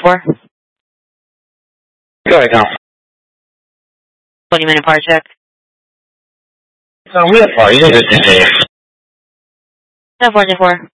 4. Go ahead, Tom. 20-minute power check. No, we have far. You didn't just say it. 10-4.